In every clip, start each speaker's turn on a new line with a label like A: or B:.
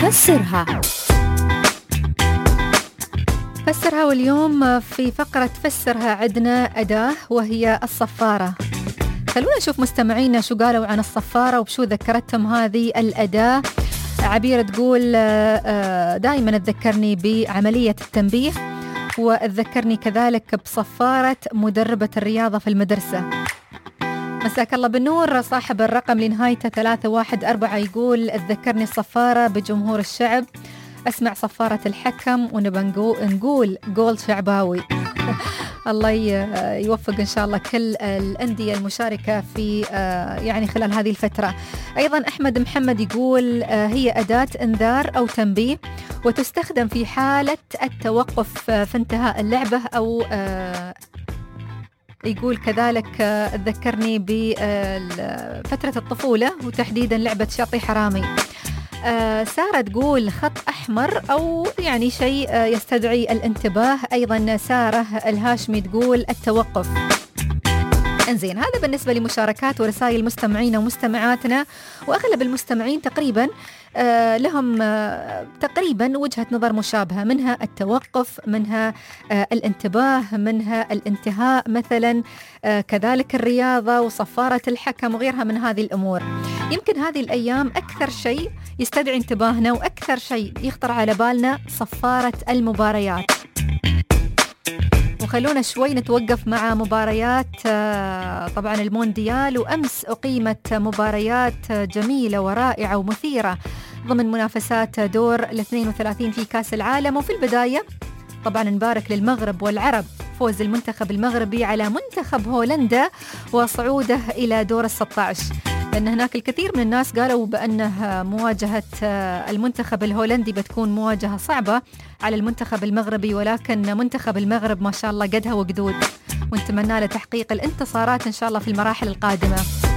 A: فسرها، واليوم في فقرة فسرها عندنا أداة وهي الصفارة. خلونا نشوف مستمعينا شو قالوا عن الصفارة وبشو ذكرتهم هذه الأداة. عبيرة تقول دائما تذكرني بعملية التنبيه، وتذكرني كذلك بصفارة مدربة الرياضة في المدرسة. مساك الله بالنور. صاحب الرقم اللي نهايته 314 يقول تذكرني الصفارة بجمهور الشعب، أسمع صفارة الحكم ونبى نقول جول شعباوي. الله يوفق إن شاء الله كل الأندية المشاركة في يعني خلال هذه الفترة. أيضا أحمد محمد يقول هي أداة إنذار أو تنبيه، وتستخدم في حالة التوقف في انتهاء اللعبة، أو يقول كذلك تذكرني بفترة الطفولة وتحديدا لعبة شاطي حرامي. سارة تقول خط أحمر أو يعني شيء يستدعي الانتباه. أيضا سارة الهاشمي تقول التوقف. انزين، هذا بالنسبة لمشاركات ورسائل مستمعين ومستمعاتنا، وأغلب المستمعين تقريبا لهم تقريبا وجهة نظر مشابهة، منها التوقف، منها الانتباه، منها الانتهاء مثلا، كذلك الرياضة وصفارة الحكم وغيرها من هذه الأمور. يمكن هذه الأيام أكثر شيء يستدعي انتباهنا وأكثر شيء يخطر على بالنا صفارة المباريات. وخلونا شوي نتوقف مع مباريات طبعا المونديال. وأمس أقيمت مباريات جميلة ورائعة ومثيرة ضمن منافسات دور 32 في كأس العالم. وفي البداية طبعا نبارك للمغرب والعرب فوز المنتخب المغربي على منتخب هولندا وصعوده إلى دور 16، لأن هناك الكثير من الناس قالوا بأنه مواجهة المنتخب الهولندي بتكون مواجهة صعبة على المنتخب المغربي، ولكن منتخب المغرب ما شاء الله قدها وقدود، ونتمنى له تحقيق الانتصارات إن شاء الله في المراحل القادمة.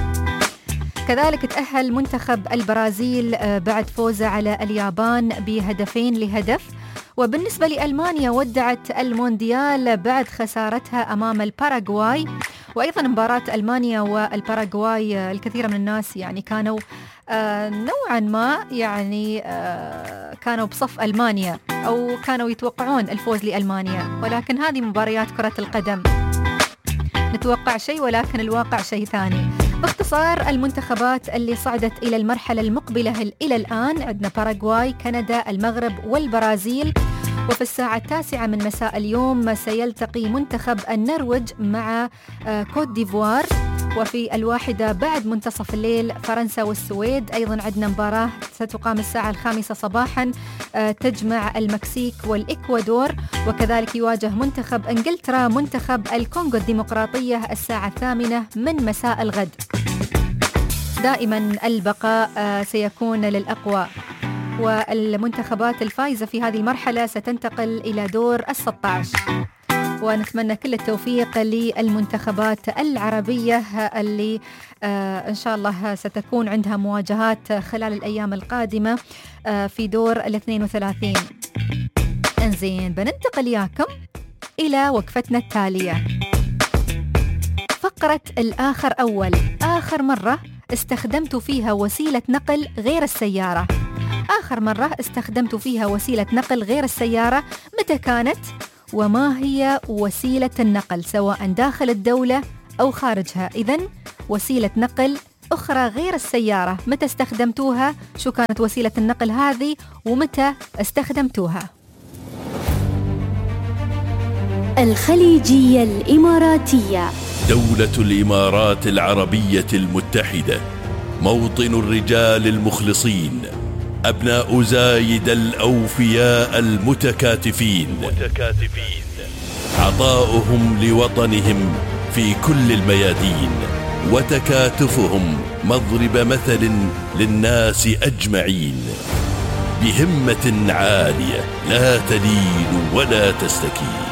A: كذلك تأهل منتخب البرازيل بعد فوزه على اليابان ب2-0. وبالنسبة لألمانيا ودعت المونديال بعد خسارتها أمام الباراغواي. وأيضا مباراة ألمانيا والباراغواي الكثير من الناس يعني كانوا نوعا ما يعني كانوا بصف ألمانيا، أو كانوا يتوقعون الفوز لألمانيا، ولكن هذه مباريات كرة القدم، نتوقع شيء ولكن الواقع شيء ثاني. باختصار المنتخبات اللي صعدت إلى المرحلة المقبلة إلى الآن عندنا باراغواي، كندا، المغرب والبرازيل. وفي الساعة 9 من مساء اليوم سيلتقي منتخب النرويج مع كوت ديفوار. وفي 1 بعد منتصف الليل فرنسا والسويد. أيضا عندنا مباراة ستقام الساعة 5 صباحا تجمع المكسيك والإكوادور. وكذلك يواجه منتخب إنجلترا منتخب الكونغو الديمقراطية الساعة 8 من مساء الغد. دائما البقاء سيكون للأقوى، والمنتخبات الفائزة في هذه المرحلة ستنتقل إلى دور 16. ونتمنى كل التوفيق للمنتخبات العربية اللي إن شاء الله ستكون عندها مواجهات خلال الأيام القادمة في دور 32. انزين، بننتقل ياكم إلى وقفتنا التالية، فقرة الآخر أول. آخر مرة استخدمت فيها وسيلة نقل غير السيارة. آخر مرة استخدمت فيها وسيلة نقل غير السيارة متى كانت؟ وما هي وسيلة النقل سواء داخل الدولة أو خارجها؟ إذن وسيلة نقل أخرى غير السيارة متى استخدمتوها؟ شو كانت وسيلة النقل هذه ومتى استخدمتوها؟
B: الخليجية الإماراتية.
C: دولة الإمارات العربية المتحدة موطن الرجال المخلصين، أبناء زايد الأوفياء المتكاتفين، عطاؤهم لوطنهم في كل الميادين، وتكاتفهم مضرب مثل للناس أجمعين، بهمة عالية لا تلين ولا تستكين.